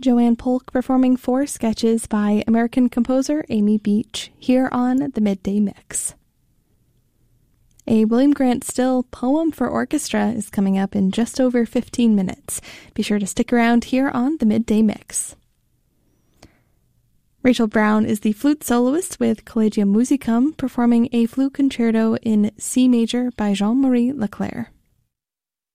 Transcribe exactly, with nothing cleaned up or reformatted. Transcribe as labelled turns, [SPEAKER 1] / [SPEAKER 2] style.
[SPEAKER 1] Joanne Polk performing four sketches by American composer Amy Beach here on the Midday Mix. A William Grant Still poem for orchestra is coming up in just over fifteen minutes. Be sure to stick around here on the Midday Mix. Rachel Brown is the flute soloist with Collegium Musicum performing a flute concerto in C major by Jean-Marie Leclerc.